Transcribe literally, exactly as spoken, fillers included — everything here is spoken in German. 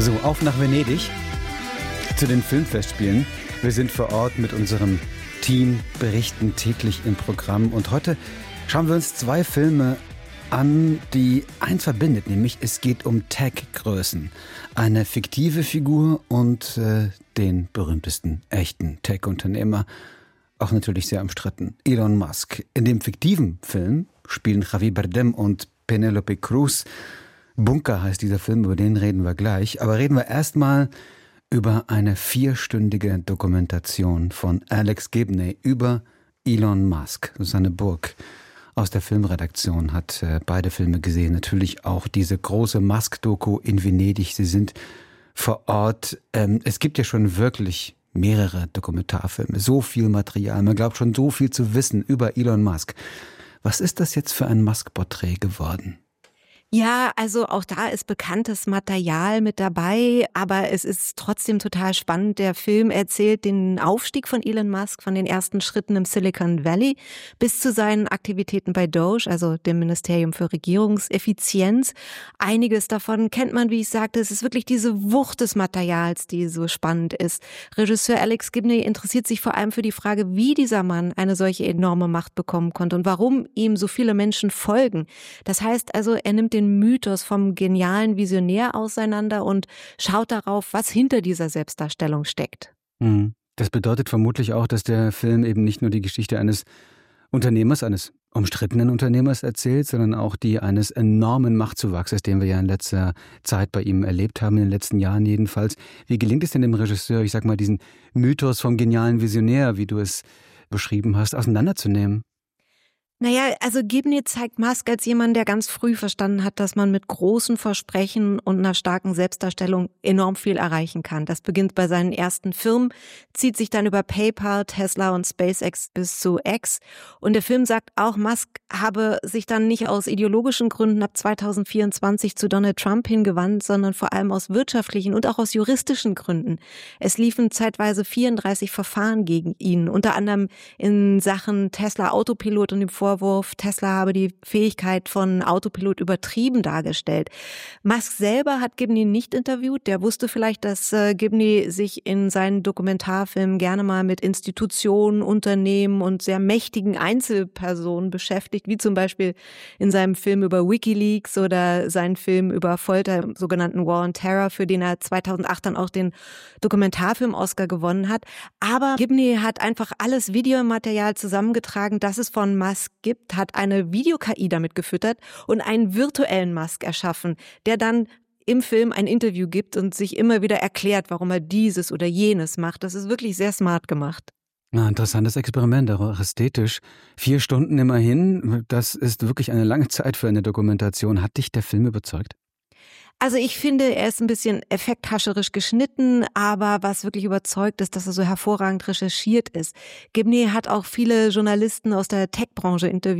So, auf nach Venedig zu den Filmfestspielen. Wir sind vor Ort mit unserem Team, berichten täglich im Programm. Und heute schauen wir uns zwei Filme an, die eins verbindet, nämlich es geht um Tech-Größen. Eine fiktive Figur und äh, den berühmtesten echten Tech-Unternehmer. Auch natürlich sehr umstritten, Elon Musk. In dem fiktiven Film spielen Javier Bardem und Penélope Cruz. Bunker heißt dieser Film, über den reden wir gleich. Aber reden wir erstmal über eine vierstündige Dokumentation von Alex Gibney über Elon Musk. Susanne Burg aus der Filmredaktion hat äh, beide Filme gesehen. Natürlich auch diese große Musk-Doku in Venedig. Sie sind vor Ort. Ähm, es gibt ja schon wirklich mehrere Dokumentarfilme. So viel Material. Man glaubt schon so viel zu wissen über Elon Musk. Was ist das jetzt für ein Musk-Porträt geworden? Ja, also auch da ist bekanntes Material mit dabei, aber es ist trotzdem total spannend. Der Film erzählt den Aufstieg von Elon Musk, von den ersten Schritten im Silicon Valley bis zu seinen Aktivitäten bei Doge, also dem Ministerium für Regierungseffizienz. Einiges davon kennt man, wie ich sagte. Es ist wirklich diese Wucht des Materials, die so spannend ist. Regisseur Alex Gibney interessiert sich vor allem für die Frage, wie dieser Mann eine solche enorme Macht bekommen konnte und warum ihm so viele Menschen folgen. Das heißt also, er nimmt den Mythos vom genialen Visionär auseinander und schaut darauf, was hinter dieser Selbstdarstellung steckt. Das bedeutet vermutlich auch, dass der Film eben nicht nur die Geschichte eines Unternehmers, eines umstrittenen Unternehmers erzählt, sondern auch die eines enormen Machtzuwachses, den wir ja in letzter Zeit bei ihm erlebt haben, in den letzten Jahren jedenfalls. Wie gelingt es denn dem Regisseur, ich sag mal, diesen Mythos vom genialen Visionär, wie du es beschrieben hast, auseinanderzunehmen? Naja, also Gibney zeigt Musk als jemand, der ganz früh verstanden hat, dass man mit großen Versprechen und einer starken Selbstdarstellung enorm viel erreichen kann. Das beginnt bei seinen ersten Firmen, zieht sich dann über PayPal, Tesla und SpaceX bis zu X. Und der Film sagt auch, Musk habe sich dann nicht aus ideologischen Gründen ab zweitausendvierundzwanzig zu Donald Trump hingewandt, sondern vor allem aus wirtschaftlichen und auch aus juristischen Gründen. Es liefen zeitweise vierunddreißig Verfahren gegen ihn, unter anderem in Sachen Tesla Autopilot und dem Vor Vorwurf, Tesla habe die Fähigkeit von Autopilot übertrieben dargestellt. Musk selber hat Gibney nicht interviewt. Der wusste vielleicht, dass äh, Gibney sich in seinen Dokumentarfilmen gerne mal mit Institutionen, Unternehmen und sehr mächtigen Einzelpersonen beschäftigt, wie zum Beispiel in seinem Film über WikiLeaks oder seinen Film über Folter, im sogenannten War on Terror, für den er zweitausendacht dann auch den Dokumentarfilm-Oscar gewonnen hat. Aber Gibney hat einfach alles Videomaterial zusammengetragen, das es von Musk gibt, hat eine Video-K I damit gefüttert und einen virtuellen Musk erschaffen, der dann im Film ein Interview gibt und sich immer wieder erklärt, warum er dieses oder jenes macht. Das ist wirklich sehr smart gemacht. Na, interessantes Experiment, auch ästhetisch. Vier Stunden immerhin, das ist wirklich eine lange Zeit für eine Dokumentation. Hat dich der Film überzeugt? Also ich finde, er ist ein bisschen effekthascherisch geschnitten, aber was wirklich überzeugt ist, dass er so hervorragend recherchiert ist. Gibney hat auch viele Journalisten aus der Tech-Branche interviewt.